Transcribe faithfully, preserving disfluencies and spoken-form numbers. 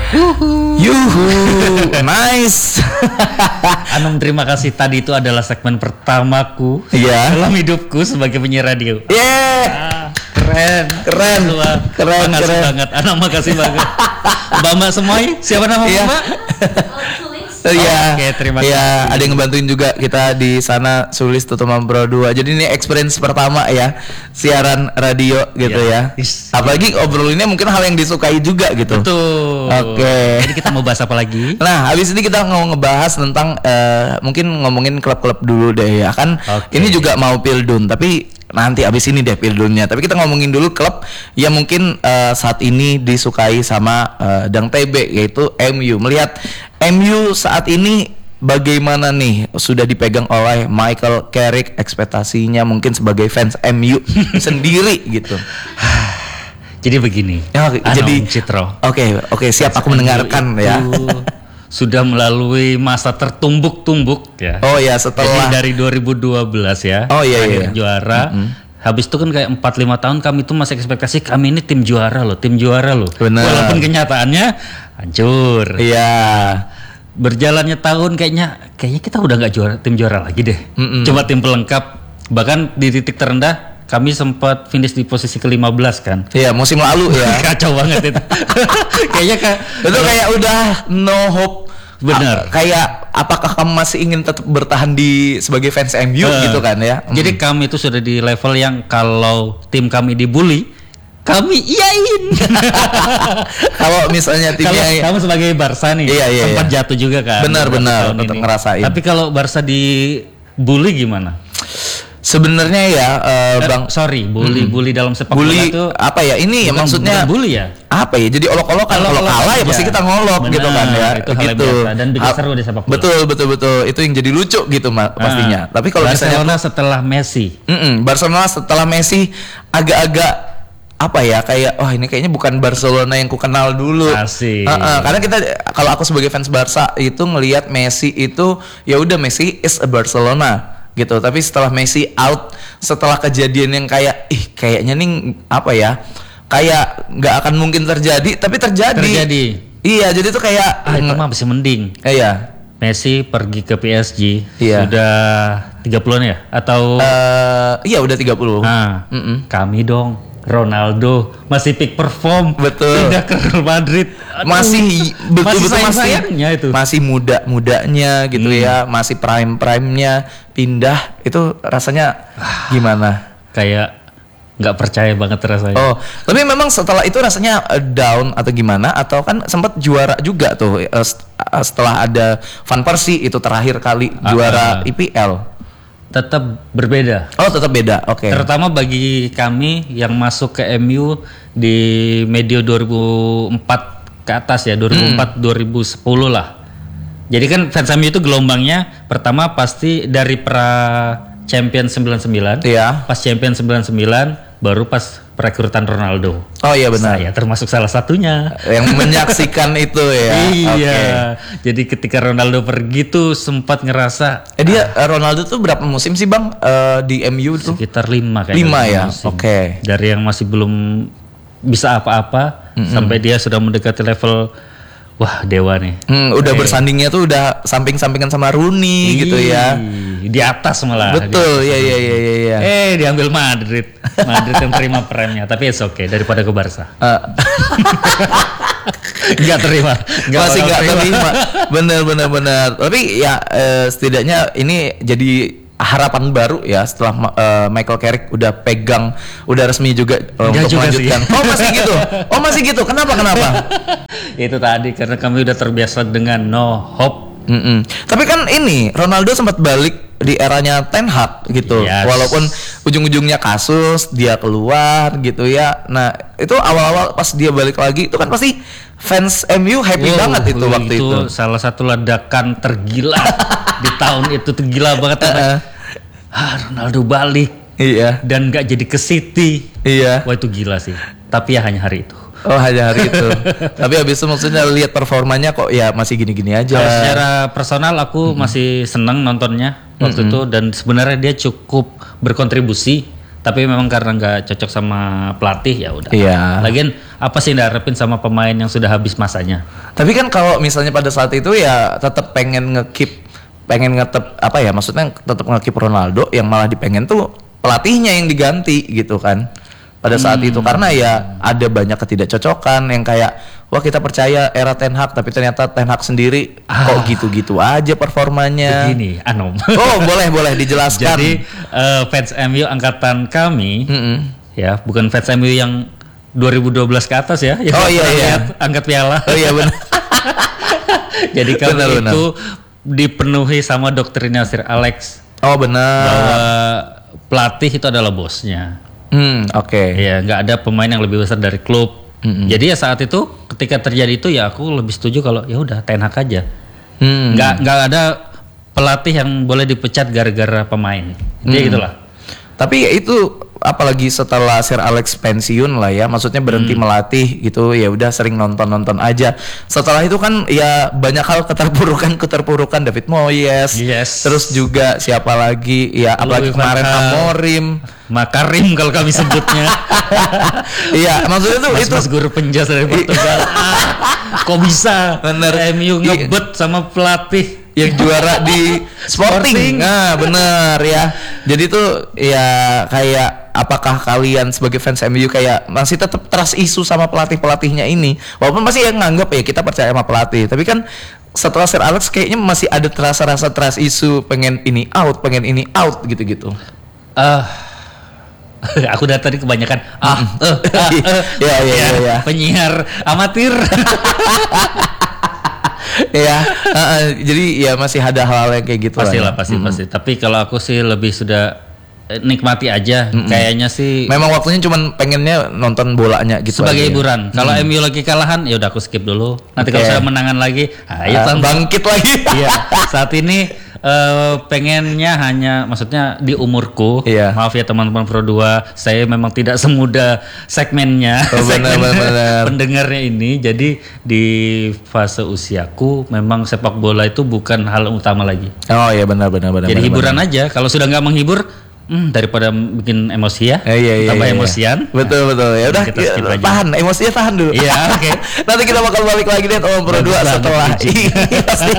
Yuhu, nice. Anum, terima kasih. Tadi itu adalah segmen pertamaku Iya. dalam hidupku sebagai penyiar radio. Yeah. Ah, keren, Keren. Wah, Keren, makasih keren. banget. Anum, makasih banget. Mbak-mbak semuanya, siapa nama Iya. Mbak? Iya, Oke, terima Iya, kasih. ada yang ngebantuin juga kita di sana, Sulis Tutuman Pro dua. Jadi ini experience pertama ya, siaran radio gitu Iya. ya. Is- Apalagi obrolinnya mungkin hal yang disukai juga gitu. Betul. Oke. Jadi kita mau bahas apa lagi? Nah, habis ini kita mau ngebahas tentang eh, mungkin ngomongin klub-klub dulu deh ya kan. Oke. Ini juga mau Pildun, tapi nanti abis ini deh Pildunnya. Tapi kita ngomongin dulu klub yang mungkin eh, saat ini disukai sama eh, Dang T B, yaitu M U. Melihat M U saat ini bagaimana nih, sudah dipegang oleh Michael Carrick, ekspektasinya mungkin sebagai fans M U sendiri gitu. Jadi begini. Ya, oke, Anum, jadi Citro. Oke, oke siap aku mendengarkan Itu ya. Sudah melalui masa tertumbuk-tumbuk ya. Oh ya, Jadi setelah dari dua ribu dua belas ya. Oh, iya, terakhir iya. juara. Habis itu kan kayak empat lima tahun kami itu masih ekspektasi kami ini tim juara loh, tim juara loh. Benar. Walaupun kenyataannya hancur. Iya. Berjalannya tahun kayaknya kayaknya kita udah nggak juara, tim juara lagi deh. Mm-mm. Cuma tim pelengkap. Bahkan di titik terendah kami sempat finish di posisi ke lima belas kan. Iya, musim lalu ya. Kacau banget itu. Kayaknya kayak Itu kayak udah no hope. Bener. A- kayak apakah kamu masih ingin tetap bertahan di sebagai fans M U Eh, gitu kan ya? Jadi Mm. kami itu sudah di level yang kalau tim kami dibully, kami iyain. Kalau misalnya Kalau timnya kamu sebagai Barca nih, Iya, iya, sempat iya. jatuh juga kan. Benar, beberapa benar, tahun tetap ini. ngerasain. Tapi kalau Barca dibully gimana? sebenarnya ya eh, Eh, Bang, sorry, bully bully dalam sepak bola bully itu apa ya? Ini ya bukan- maksudnya bukan bully ya. apa ya? Jadi olok-olokan, kalau Olok-olokan kalah ya aja. pasti kita ngolok Benar, gitu kan ya. itu hal yang gitu. biasa dan bikin Ah, seru di sepak bola. Betul, betul, betul. Itu yang jadi lucu gitu ma- pastinya. Nah, Tapi kalau misalnya Barcelona setelah Messi, Mm-mm, Barcelona setelah Messi agak-agak apa ya, kayak wah ini kayaknya bukan Barcelona yang ku kenal dulu. Asik. Uh-uh, karena kita, kalau aku sebagai fans Barca itu ngelihat Messi itu ya udah, Messi is a Barcelona gitu. Tapi setelah Messi out, setelah kejadian yang kayak ih kayaknya nih apa ya, kayak nggak akan mungkin terjadi, tapi terjadi. terjadi. Iya, jadi tuh kayak Ah, itu mah masih mending. iya. Messi pergi ke P S G Iya. sudah tiga puluhan ya atau Eh, iya udah tiga puluh. nah, Mm-mm. kami dong Ronaldo masih peak perform, Betul. pindah ke Real Madrid. Aduh, Masih betul-betul masih sayang-sayangnya itu. masih muda-mudanya gitu ya, masih prime-prime-nya, pindah itu rasanya gimana? Kayak nggak percaya banget rasanya. Oh, tapi memang setelah itu rasanya eh, down atau gimana, atau kan sempat juara juga tuh eh, st- eh, setelah ada Van Persie itu terakhir kali Ah, juara ah. I P L. Tetap berbeda. Oh, tetap beda. Oke. Terutama bagi kami yang masuk ke M U di medio dua ribu empat ke atas ya, dua ribu empat dua ribu sepuluh lah. Jadi kan fans M U itu gelombangnya pertama pasti dari pra Champion sembilan puluh sembilan. Iya. Pas Champion sembilan puluh sembilan baru pas perekrutan Ronaldo. Oh iya benar. Saya termasuk salah satunya. Yang menyaksikan itu ya. Iya. Oke. Jadi ketika Ronaldo pergi tuh sempat ngerasa Eh dia eh, Ronaldo tuh berapa musim sih Bang eh, di M U tuh? sekitar lima kayaknya. Lima lima ya? musim. Oke. Dari yang masih belum bisa apa-apa sampai dia sudah mendekati level wah dewa nih. Hmm, udah Kayak- bersandingnya tuh udah samping-sampingan sama Rooney gitu ya. Ih, Di atas malah. Betul, ya ya ya ya ya. Eh diambil Madrid. Madrid yang terima premnya. Tapi it's okay daripada ke Barca. Eh, Nggak terima. Nggak masih bakal nggak terima. Bener bener bener. Tapi ya eh, setidaknya ini jadi harapan baru ya setelah ma- eh, Michael Carrick udah pegang, udah resmi juga eh, Nggak untuk juga melanjutkan. sih. Oh masih gitu. Oh masih gitu. Kenapa kenapa? Itu tadi karena kami udah terbiasa dengan no hope. Mm-mm. Tapi kan ini Ronaldo sempat balik di eranya Ten Hag gitu. Yes. Walaupun ujung-ujungnya kasus, dia keluar gitu ya. Nah, itu awal-awal pas dia balik lagi itu kan pasti fans M U happy Wow, banget itu waktu itu. salah satu ledakan tergila di tahun itu, tergila banget. Heeh. Ah, Ronaldo balik Iya. dan nggak jadi ke City. Iya. Wah itu gila sih. Tapi ya hanya hari itu. Oh, hanya hari itu. Tapi habis itu maksudnya lihat performanya kok ya masih gini-gini aja. Kalau secara personal aku masih senang nontonnya waktu itu dan sebenarnya dia cukup berkontribusi. tapi memang karena nggak cocok sama pelatih ya udah. Iya. Lagian apa sih yang diharapin sama pemain yang sudah habis masanya? Tapi kan kalau misalnya pada saat itu ya tetap pengen nge-keep, pengen ngetep apa ya, maksudnya tetap nge-keep Ronaldo, yang malah dipengen tuh pelatihnya yang diganti gitu kan. Pada saat Hmm. itu karena ya ada banyak ketidakcocokan yang kayak wah kita percaya era Ten Hag tapi ternyata Ten Hag sendiri Ah. kok gitu-gitu aja performanya. Begini, Anom. Oh, boleh boleh dijelaskan. Jadi eh, fans M U angkatan kami, Mm-mm. ya bukan fans M U yang dua ribu dua belas ke atas ya, yang Oh, iya, pernah iya. lihat angkat piala. Oh iya benar. Jadi kami Benar, benar. itu dipenuhi sama doktrinnya Sir Alex Oh benar. bahwa pelatih itu adalah bosnya. Hmm, oke. Ya nggak ada pemain yang lebih besar dari klub. Mm-mm. Jadi ya saat itu ketika terjadi itu ya aku lebih setuju kalau ya udah Ten Hag aja. Hmm. Nggak nggak ada pelatih yang boleh dipecat gara-gara pemain. Jadi Hmm. gitulah. Tapi ya itu apalagi setelah Sir Alex pensiun lah ya, maksudnya berhenti Hmm. melatih gitu, ya udah sering nonton-nonton aja. Setelah itu kan ya banyak hal keterpurukan keterpurukan David Moyes. Yes. Terus juga siapa lagi? Ya apalagi Louis van kemarin Gaal. Amorim. Makarim kalau kami sebutnya. Iya, maksudnya tuh itu Mas-mas guru penjas dari Portugal. Ah, kok bisa Bener. M U Iya. ngebet sama pelatih yang juara di Sporting. Sporting. Nah, bener ya. Jadi tuh ya kayak apakah kalian sebagai fans M U kayak masih tetap trust isu sama pelatih-pelatihnya ini? Walaupun pasti yang nganggap ya kita percaya sama pelatih, tapi kan setelah Sir Alex kayaknya masih ada rasa-rasa trust isu, pengen ini out, pengen ini out gitu-gitu. Ah, aku dari tadi kebanyakan ah, eh, ah, eh. Ya, ya, ya, ya. Penyiar amatir. Ya, uh, jadi ya masih ada hal-hal yang kayak gitu Pastilah, lah. ya. pasti Mm-mm. pasti. Tapi kalau aku sih lebih sudah eh, nikmati aja. Kayaknya sih Memang waktunya cuman pengennya nonton bolanya gitu sebagai aja. hiburan. Kalau M U lagi kalahan, ya udah aku skip dulu. Nanti kalau Oke. saya menangan lagi, ayo Ah, tonton. bangkit lagi. Iya, saat ini eh, pengennya hanya, maksudnya di umurku, Iya. maaf ya teman-teman Pro dua, saya memang tidak semudah segmennya, Oh, benar, segmen benar, benar. pendengarnya ini. Jadi di fase usiaku memang sepak bola itu bukan hal utama lagi. Oh iya benar benar benar. Jadi benar, hiburan benar. aja. Kalau sudah nggak menghibur, hmm, daripada bikin emosi ya, Eh, iya, iya, tambah iya, iya. emosian. Betul betul. Ya udah kita skip ya, aja. tahan emosinya tahan dulu. Iya, oke. Nanti kita bakal balik lagi deh Om Pro Bagus dua banget, setelah Uji. ini pasti